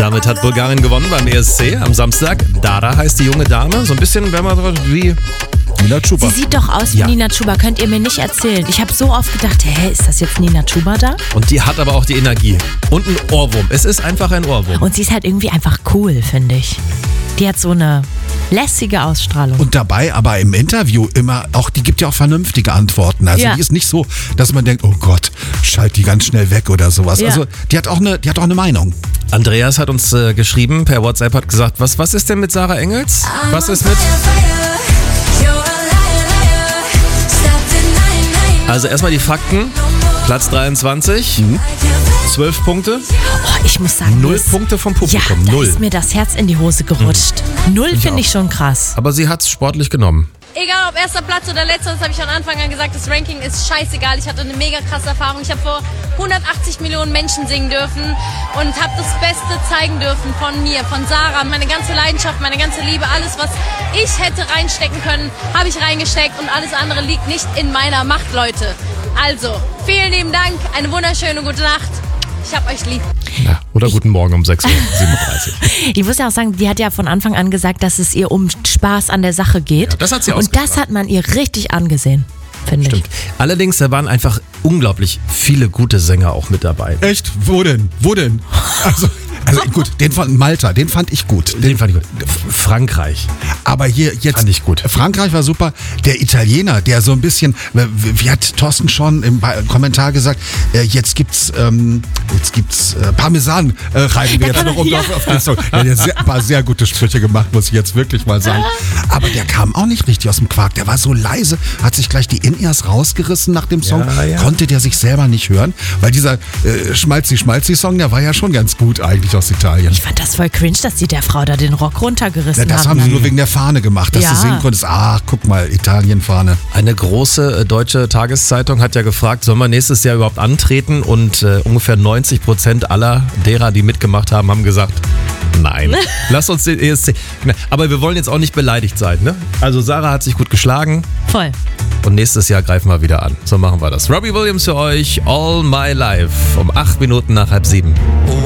Damit hat Bulgarien gewonnen beim ESC am Samstag. Dara heißt die junge Dame. So ein bisschen, wenn man so wie Nina Chuba. Sie sieht doch aus wie Nina Chuba, könnt ihr mir nicht erzählen. Ich habe so oft gedacht, ist das jetzt Nina Chuba da? Und die hat aber auch die Energie. Und ein Ohrwurm. Es ist einfach ein Ohrwurm. Und sie ist halt irgendwie einfach cool, finde ich. Die hat so eine lässige Ausstrahlung. Und dabei aber im Interview immer auch, die gibt ja auch vernünftige Antworten. Also die ist nicht so, dass man denkt, oh Gott, schalt die ganz schnell weg oder sowas. Ja. Also die hat auch eine Meinung. Andreas hat uns geschrieben, per WhatsApp hat gesagt, was ist denn mit Sarah Engels? Was ist mit... Also erstmal die Fakten. Platz 23, 12 Punkte. Oh, ich muss sagen, 0 Punkte vom Publikum. Da 0. ist mir das Herz in die Hose gerutscht. 0 finde ich schon krass. Aber sie hat es sportlich genommen. Egal ob erster Platz oder letzter, das habe ich von Anfang an gesagt, das Ranking ist scheißegal. Ich hatte eine mega krasse Erfahrung. Ich habe vor 180 Millionen Menschen singen dürfen und habe das Beste zeigen dürfen von mir, von Sarah. Meine ganze Leidenschaft, meine ganze Liebe, alles, was ich hätte reinstecken können, habe ich reingesteckt und alles andere liegt nicht in meiner Macht, Leute. Also, vielen lieben Dank, eine wunderschöne gute Nacht. Ich hab euch lieb. Ja, oder guten Morgen um 6:37 Uhr. Ich muss ja auch sagen, die hat ja von Anfang an gesagt, dass es ihr um Spaß an der Sache geht. Ja, das hat sie und das hat man ihr richtig angesehen, finde ich. Stimmt. Allerdings, da waren einfach unglaublich viele gute Sänger auch mit dabei. Echt? Wo denn? Also gut, den von Malta, den fand ich gut. Den fand ich gut. Frankreich. Aber hier jetzt. Fand ich gut. Frankreich war super. Der Italiener, der so ein bisschen, wie hat Thorsten schon im Kommentar gesagt, jetzt gibt's Parmesan reiben wir jetzt noch auf den Song. Der hat ein paar sehr gute Sprüche gemacht, muss ich jetzt wirklich mal sagen. Aber der kam auch nicht richtig aus dem Quark. Der war so leise, hat sich gleich die In-Ears rausgerissen nach dem Song. Ja. Konnte der sich selber nicht hören, weil dieser Schmalzi-Schmalzi-Song, der war ja schon ganz gut eigentlich aus Italien. Ich fand das voll cringe, dass die der Frau da den Rock runtergerissen haben. Das haben sie nur wegen der Fahne gemacht, dass du singen konntest. Guck mal, Italien-Fahne. Eine große deutsche Tageszeitung hat ja gefragt, sollen wir nächstes Jahr überhaupt antreten? Und ungefähr 90% aller derer, die mitgemacht haben, haben gesagt, nein. Lass uns den ESC... Aber wir wollen jetzt auch nicht beleidigt sein, ne? Also Sarah hat sich gut geschlagen. Voll. Und nächstes Jahr greifen wir wieder an. So machen wir das. Robbie Williams für euch, All My Life, um 8 Minuten nach 6:30.